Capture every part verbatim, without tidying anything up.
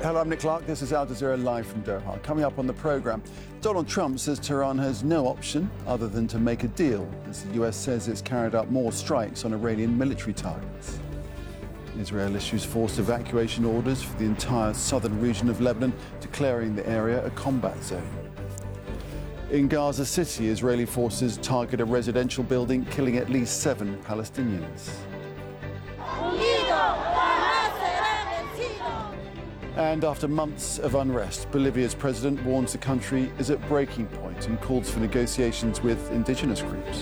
Hello, I'm Nick Clark. This is Al Jazeera live from Doha. Coming up on the programme, Donald Trump says Tehran has no option other than to make a deal, as the U S says it's carried out more strikes on Iranian military targets. Israel issues forced evacuation orders for the entire southern region of Lebanon, declaring the area a combat zone. In Gaza City, Israeli forces target a residential building, killing at least seven Palestinians. And after months of unrest, Bolivia's president warns the country is at breaking point and calls for negotiations with indigenous groups.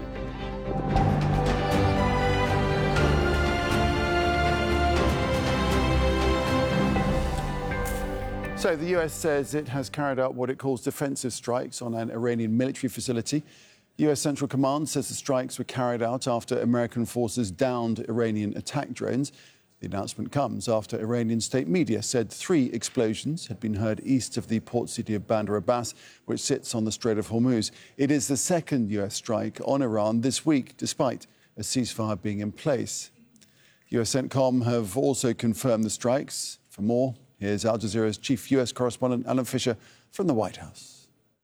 So the U S says it has carried out what it calls defensive strikes on an Iranian military facility. U S Central Command says the strikes were carried out after American forces downed Iranian attack drones. The announcement comes after Iranian state media said three explosions had been heard east of the port city of Bandar Abbas, which sits on the Strait of Hormuz. It is the second U S strike on Iran this week, despite a ceasefire being in place. U S CENTCOM have also confirmed the strikes. For more, here's Al Jazeera's chief U S correspondent, Alan Fisher, from the White House.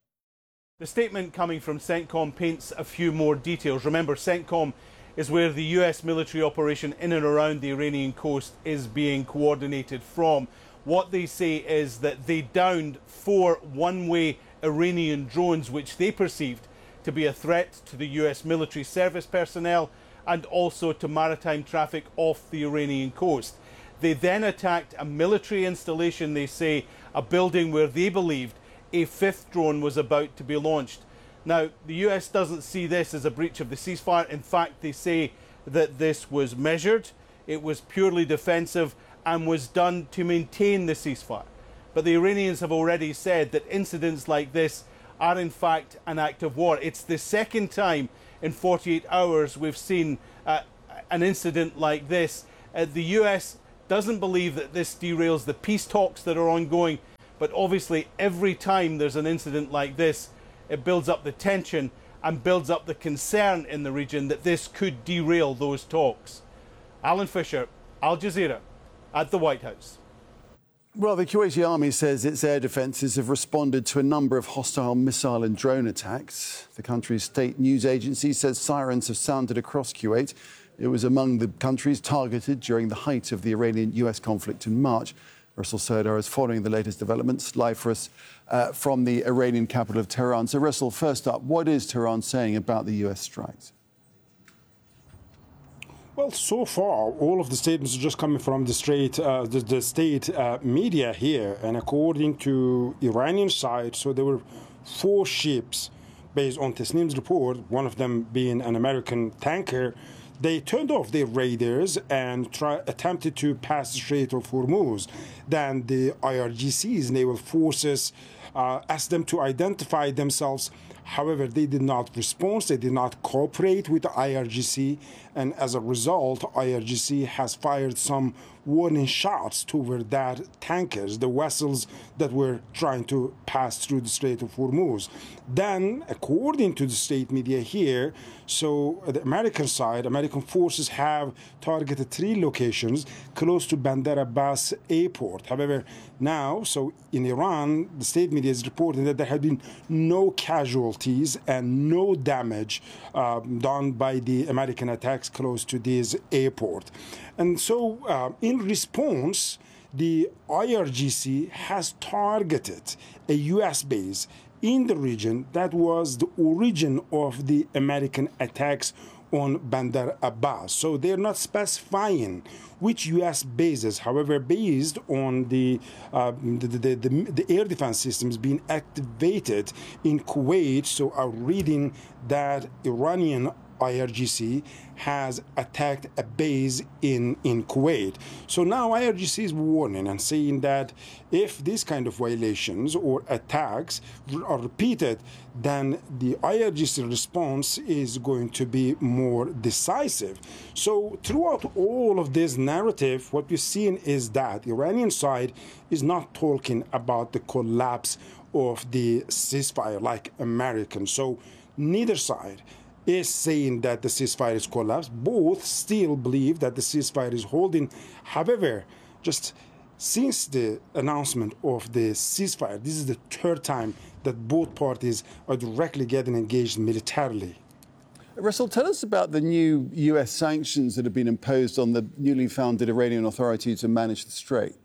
The statement coming from CENTCOM paints a few more details. Remember, CENTCOM is where the U S military operation in and around the Iranian coast is being coordinated from. What they say is that they downed four one-way Iranian drones which they perceived to be a threat to the U S military service personnel and also to maritime traffic off the Iranian coast. They then attacked a military installation, they say, a building where they believed a fifth drone was about to be launched. Now, the U S doesn't see this as a breach of the ceasefire. In fact, they say that this was measured, it was purely defensive and was done to maintain the ceasefire. But the Iranians have already said that incidents like this are in fact an act of war. It's the second time in forty-eight hours we've seen uh, an incident like this. Uh, the U S doesn't believe that this derails the peace talks that are ongoing, but obviously every time there's an incident like this, it builds up the tension and builds up the concern in the region that this could derail those talks. Alan Fisher, Al Jazeera, at the White House. Well, the Kuwaiti army says its air defences have responded to a number of hostile missile and drone attacks. The country's state news agency says sirens have sounded across Kuwait. It was among the countries targeted during the height of the Iranian-U S conflict in March. Russell Serdar is following the latest developments, live for us uh, from the Iranian capital of Tehran. So, Russell, first up, what is Tehran saying about the U S strikes? Well, so far, all of the statements are just coming from the, straight, uh, the, the state uh, media here. And according to Iranian side, so there were four ships, based on Tasneem's report, one of them being an American tanker. They turned off their radars and try, attempted to pass the Strait of Hormuz. Then the I R G C's naval forces uh, asked them to identify themselves. However, they did not respond. They did not cooperate with the I R G C. And as a result, I R G C has fired some warning shots toward that tankers, the vessels that were trying to pass through the Strait of Hormuz. Then, according to the state media here, so the American side, American forces have targeted three locations close to Bandar Abbas airport. However, now, so in Iran, the state media is reporting that there have been no casualties and no damage uh, done by the American attacks close to this airport. And so, uh, in response, the I R G C has targeted a U S base in the region that was the origin of the American attacks on Bandar Abbas. So they're not specifying which U S bases, however, based on the, uh, the, the, the, the air defense systems being activated in Kuwait. So I'm reading that Iranian I R G C has attacked a base in, in Kuwait. So now I R G C is warning and saying that if these kind of violations or attacks are repeated, then the I R G C response is going to be more decisive. So throughout all of this narrative, what we're seeing is that the Iranian side is not talking about the collapse of the ceasefire like Americans. So neither side is saying that the ceasefire is collapsed. Both still believe that the ceasefire is holding. However, just since the announcement of the ceasefire, this is the third time that both parties are directly getting engaged militarily. Russell, tell us about the new U S sanctions that have been imposed on the newly founded Iranian Authority to manage the Strait.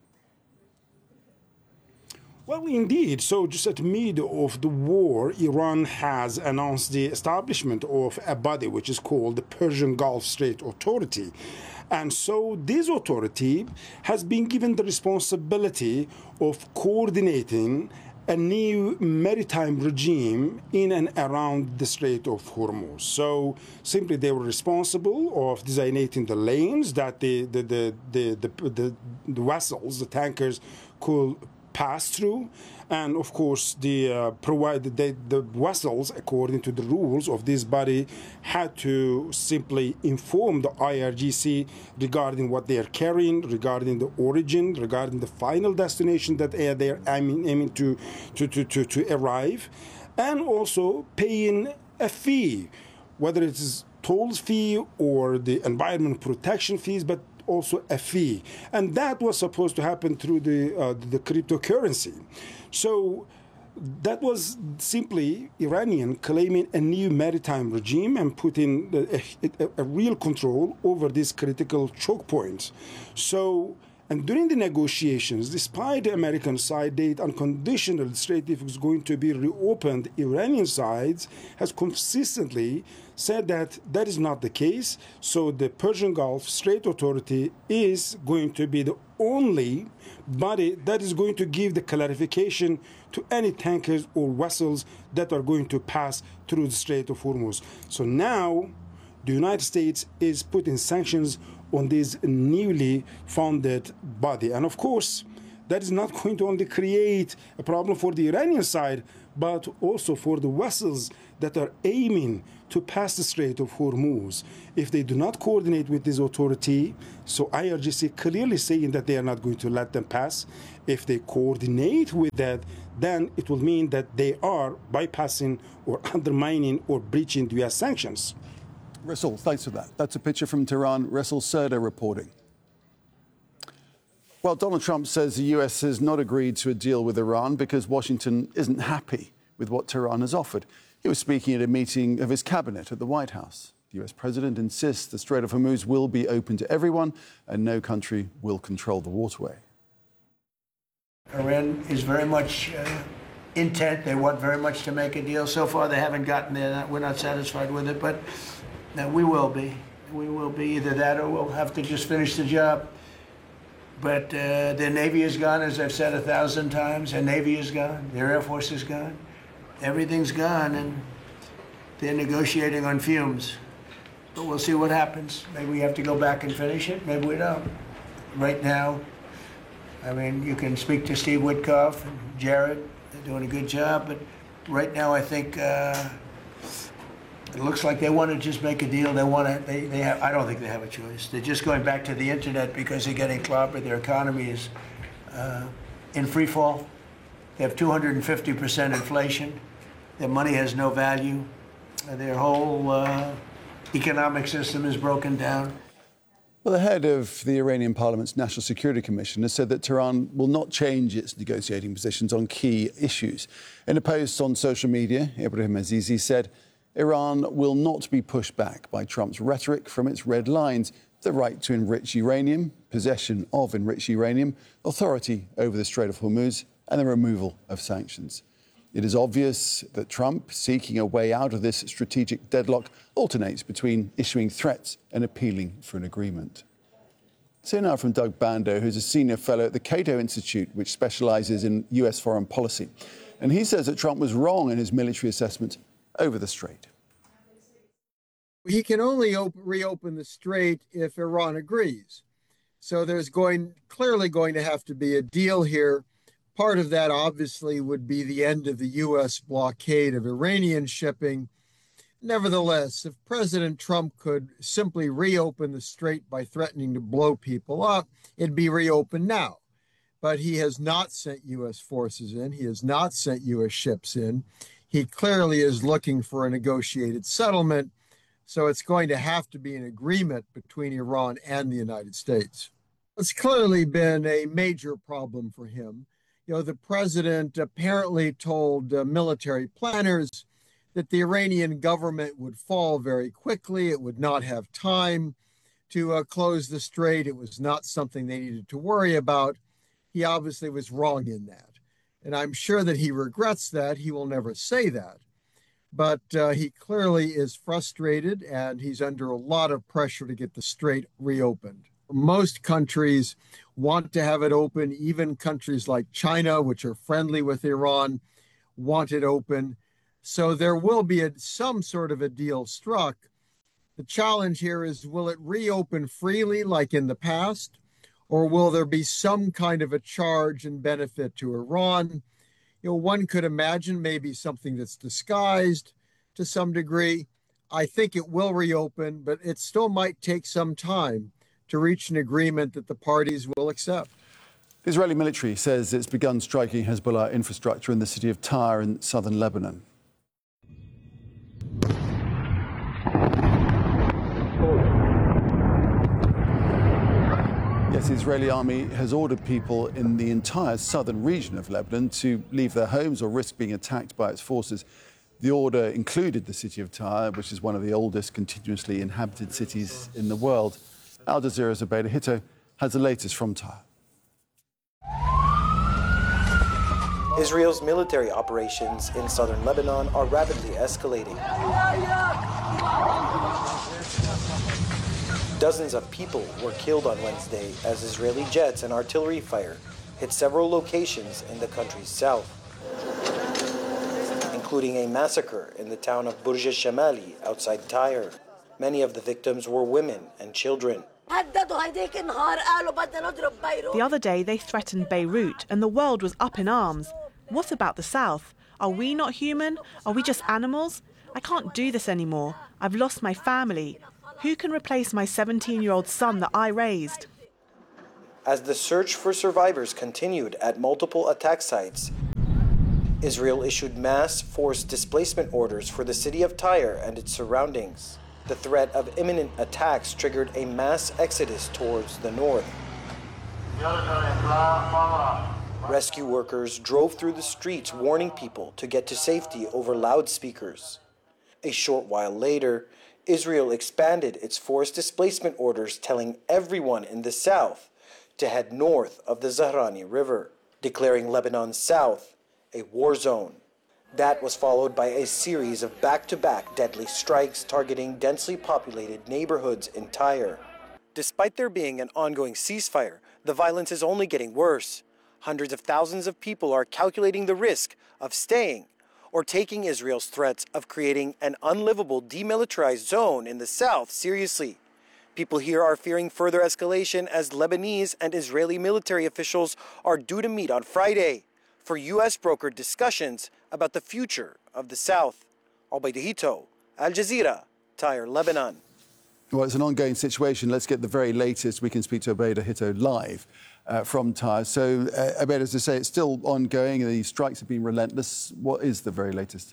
Well, indeed. So just at the mid of the war, Iran has announced the establishment of a body which is called the Persian Gulf Strait Authority. And so this authority has been given the responsibility of coordinating a new maritime regime in and around the Strait of Hormuz. So simply they were responsible of designating the lanes that the, the, the, the, the, the, the vessels, the tankers, could pass through, and of course the uh, provide the, the vessels, according to the rules of this body, had to simply inform the I R G C regarding what they are carrying, regarding the origin, regarding the final destination that they are, they are aiming, aiming to, to, to, to, to arrive, and also paying a fee, whether it is tolls fee or the environment protection fees, but also a fee. And that was supposed to happen through the, uh, the cryptocurrency. So that was simply Iranian claiming a new maritime regime and putting a, a, a real control over these critical choke points. So, and during the negotiations, despite the American side date unconditional the Strait is going to be reopened, Iranian sides has consistently said that that is not the case. So the Persian Gulf Strait Authority is going to be the only body that is going to give the clarification to any tankers or vessels that are going to pass through the Strait of Hormuz. So now the United States is putting sanctions on this newly founded body. And of course, that is not going to only create a problem for the Iranian side, but also for the vessels that are aiming to pass the Strait of Hormuz. If they do not coordinate with this authority, so I R G C clearly saying that they are not going to let them pass. If they coordinate with that, then it will mean that they are bypassing or undermining or breaching the U S sanctions. Russell, thanks for that. That's a picture from Tehran. Russell Serda reporting. Well, Donald Trump says the U S has not agreed to a deal with Iran because Washington isn't happy with what Tehran has offered. He was speaking at a meeting of his cabinet at the White House. The U S president insists the Strait of Hormuz will be open to everyone and no country will control the waterway. Iran is very much uh, intent. They want very much to make a deal. So far, they haven't gotten there. We're not satisfied with it, but no, we will be. We will be either that or we'll have to just finish the job. But uh, their Navy is gone, as I've said a thousand times. Their Navy is gone. Their Air Force is gone. Everything's gone, and they're negotiating on fumes. But we'll see what happens. Maybe we have to go back and finish it. Maybe we don't. Right now, I mean, you can speak to Steve Witkoff and Jared. They're doing a good job. But right now, I think uh, it looks like they want to just make a deal. They want to. They, they have. I don't think they have a choice. They're just going back to the internet because they're getting clobbered. Their economy is uh, in free fall. They have two hundred fifty percent inflation. Their money has no value. Their whole uh, economic system is broken down. Well, the head of the Iranian Parliament's National Security Commission has said that Tehran will not change its negotiating positions on key issues. In a post on social media, Ibrahim Azizi said Iran will not be pushed back by Trump's rhetoric from its red lines: the right to enrich uranium, possession of enriched uranium, authority over the Strait of Hormuz, and the removal of sanctions. It is obvious that Trump, seeking a way out of this strategic deadlock, alternates between issuing threats and appealing for an agreement. So now from Doug Bando, who's a senior fellow at the Cato Institute, which specializes in U S foreign policy. And he says that Trump was wrong in his military assessment over the Strait. He can only op- reopen the Strait if Iran agrees. So there's going clearly going to have to be a deal here. Part of that obviously would be the end of the U S blockade of Iranian shipping. Nevertheless, if President Trump could simply reopen the Strait by threatening to blow people up, it'd be reopened now. But he has not sent U S forces in. He has not sent U S ships in. He clearly is looking for a negotiated settlement. So it's going to have to be an agreement between Iran and the United States. It's clearly been a major problem for him. You know, the president apparently told uh, military planners that the Iranian government would fall very quickly. It would not have time to uh, close the strait. It was not something they needed to worry about. He obviously was wrong in that. And I'm sure that he regrets that. He will never say that. But uh, he clearly is frustrated, and he's under a lot of pressure to get the strait reopened. Most countries want to have it open. Even countries like China, which are friendly with Iran, want it open. So there will be a, some sort of a deal struck. The challenge here is, will it reopen freely like in the past, or will there be some kind of a charge and benefit to Iran? You know, one could imagine maybe something that's disguised to some degree. I think it will reopen, but it still might take some time to reach an agreement that the parties will accept. The Israeli military says it's begun striking Hezbollah infrastructure in the city of Tyre in southern Lebanon. Yes, the Israeli army has ordered people in the entire southern region of Lebanon to leave their homes or risk being attacked by its forces. The order included the city of Tyre, which is one of the oldest continuously inhabited cities in the world. Al Jazeera's Obaida Hito has the latest from Tyre. Israel's military operations in southern Lebanon are rapidly escalating. Dozens of people were killed on Wednesday as Israeli jets and artillery fire hit several locations in the country's south, including a massacre in the town of Burj al-Shamali outside Tyre. Many of the victims were women and children. The other day they threatened Beirut and the world was up in arms. What about the south? Are we not human? Are we just animals? I can't do this anymore. I've lost my family. Who can replace my seventeen-year-old son that I raised? As the search for survivors continued at multiple attack sites, Israel issued mass forced displacement orders for the city of Tyre and its surroundings. The threat of imminent attacks triggered a mass exodus towards the north. Rescue workers drove through the streets warning people to get to safety over loudspeakers. A short while later, Israel expanded its forced displacement orders, telling everyone in the south to head north of the Zahrani River, declaring Lebanon's south a war zone. That was followed by a series of back-to-back deadly strikes targeting densely populated neighborhoods in Tyre. Despite there being an ongoing ceasefire, the violence is only getting worse. Hundreds of thousands of people are calculating the risk of staying or taking Israel's threats of creating an unlivable demilitarized zone in the south seriously. People here are fearing further escalation as Lebanese and Israeli military officials are due to meet on Friday for U S brokered discussions about the future of the south. Obaida Hito, Al Jazeera, Tyre, Lebanon. Well, it's an ongoing situation. Let's get the very latest. We can speak to Obaida Hito live uh, from Tyre. So, uh, Obaida, as I say, it's still ongoing. The strikes have been relentless. What is the very latest?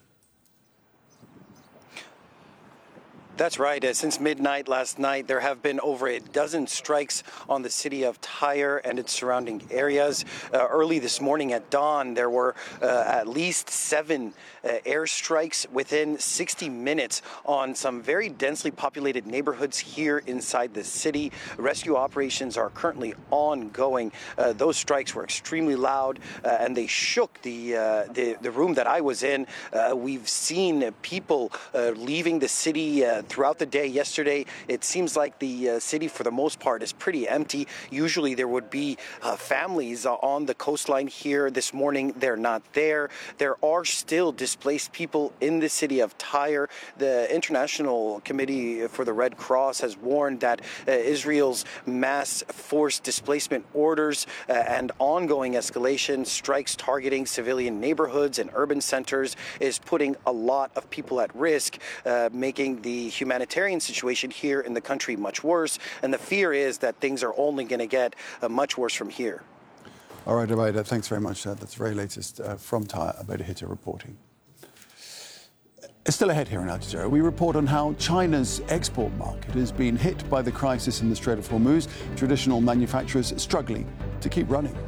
That's right. Uh, since midnight last night, there have been over a dozen strikes on the city of Tyre and its surrounding areas. Uh, early this morning at dawn, there were uh, at least seven uh, airstrikes within sixty minutes on some very densely populated neighborhoods here inside the city. Rescue operations are currently ongoing. Uh, those strikes were extremely loud uh, and they shook the, uh, the the room that I was in. Uh, we've seen people uh, leaving the city uh, throughout the day. Yesterday, it seems like the uh, city, for the most part, is pretty empty. Usually there would be uh, families uh, on the coastline here. This morning, they're not there. There are still displaced people in the city of Tyre. The International Committee for the Red Cross has warned that uh, Israel's mass forced displacement orders uh, and ongoing escalation, strikes targeting civilian neighborhoods and urban centers, is putting a lot of people at risk, uh, making the humanitarian situation here in the country much worse, and the fear is that things are only going to get uh, much worse from here. All right, Obaida, thanks very much. Uh, that's the very latest uh, from Tyre. Obaida Hito reporting. Still ahead here in Al Jazeera, we report on how China's export market has been hit by the crisis in the Strait of Hormuz, traditional manufacturers struggling to keep running.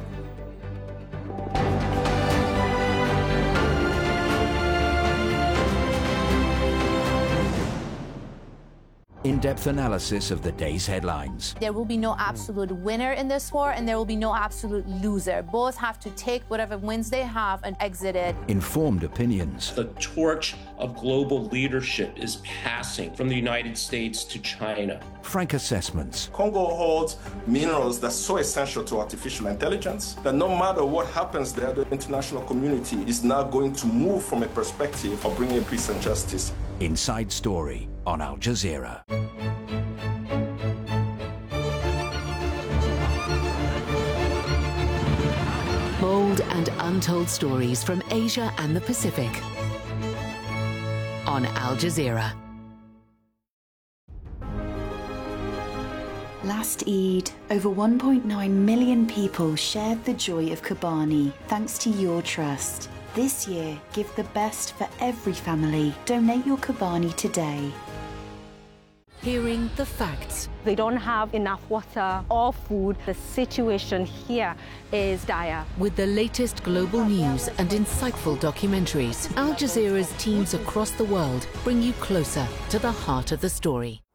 In-depth analysis of the day's headlines. There will be no absolute winner in this war, and there will be no absolute loser. Both have to take whatever wins they have and exit it. Informed opinions. The torch of global leadership is passing from the United States to China. Frank assessments. Congo holds minerals that's so essential to artificial intelligence that no matter what happens there, the international community is now going to move from a perspective of bringing peace and justice. Inside Story on Al Jazeera. Bold and untold stories from Asia and the Pacific on Al Jazeera. Last Eid, over one point nine million people shared the joy of Kobani thanks to your trust. This year, give the best for every family. Donate your Kobani today. Hearing the facts. They don't have enough water or food. The situation here is dire. With the latest global news and insightful documentaries, Al Jazeera's teams across the world bring you closer to the heart of the story.